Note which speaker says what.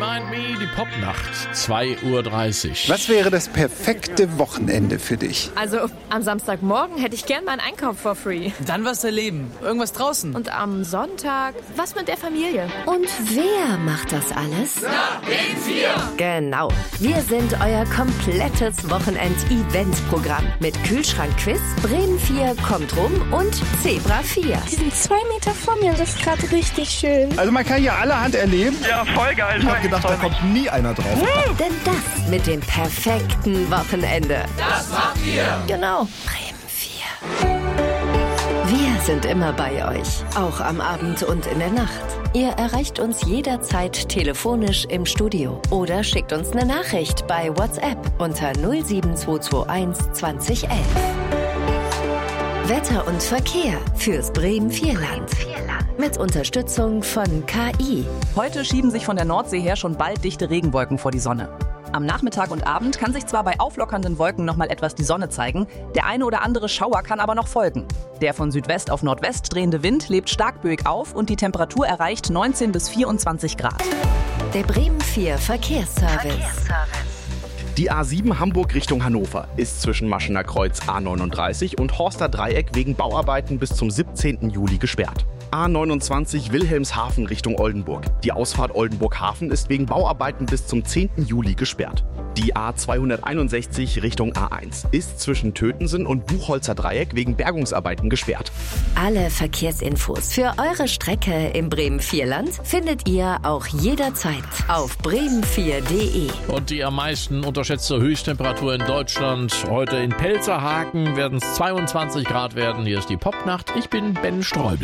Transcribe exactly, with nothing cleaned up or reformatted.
Speaker 1: Remind Me, die Popnacht, zwei Uhr dreißig.
Speaker 2: Was wäre das perfekte Wochenende für dich?
Speaker 3: Also am Samstagmorgen hätte ich gern meinen Einkauf for free.
Speaker 4: Dann was erleben. Irgendwas draußen.
Speaker 3: Und am Sonntag was mit der Familie.
Speaker 5: Und wer macht das alles?
Speaker 6: Na, Bremen vier!
Speaker 5: Genau. Wir sind euer komplettes Wochenend-Event-Programm. Mit Kühlschrank-Quiz, Bremen vier kommt rum und Zebra vier.
Speaker 7: Die sind zwei Meter vor mir und das ist gerade richtig schön.
Speaker 2: Also man kann ja allerhand erleben.
Speaker 8: Ja, voll geil.
Speaker 9: Ich hab gedacht, da kommt nie einer drauf.
Speaker 5: Hm, denn das mit dem perfekten Wochenende.
Speaker 6: Das macht ihr!
Speaker 5: Genau. Bremen vier. Wir sind immer bei euch. Auch am Abend und in der Nacht. Ihr erreicht uns jederzeit telefonisch im Studio oder schickt uns eine Nachricht bei WhatsApp unter null sieben zwei zwei eins zwanzig elf. Wetter und Verkehr fürs Bremen vier Land. Mit Unterstützung von K I.
Speaker 10: Heute schieben sich von der Nordsee her schon bald dichte Regenwolken vor die Sonne. Am Nachmittag und Abend kann sich zwar bei auflockernden Wolken noch mal etwas die Sonne zeigen, der eine oder andere Schauer kann aber noch folgen. Der von Südwest auf Nordwest drehende Wind lebt stark böig auf und die Temperatur erreicht neunzehn bis vierundzwanzig Grad.
Speaker 5: Der Bremen vier Verkehrsservice. Verkehrsservice.
Speaker 11: Die A sieben Hamburg Richtung Hannover ist zwischen Maschener Kreuz A neununddreißig und Horster Dreieck wegen Bauarbeiten bis zum siebzehnten Juli gesperrt. A neunundzwanzig Wilhelmshaven Richtung Oldenburg. Die Ausfahrt Oldenburg-Hafen ist wegen Bauarbeiten bis zum zehnten Juli gesperrt. Die A zweihunderteinundsechzig Richtung A eins ist zwischen Tötensen und Buchholzer Dreieck wegen Bergungsarbeiten gesperrt.
Speaker 5: Alle Verkehrsinfos für eure Strecke im Bremen vier Land findet ihr auch jederzeit auf bremen vier punkt de.
Speaker 1: Und die am meisten unterschätzte Höchsttemperatur in Deutschland. Heute in Pelzerhaken werden es zweiundzwanzig Grad werden. Hier ist die Popnacht. Ich bin Ben Streubel.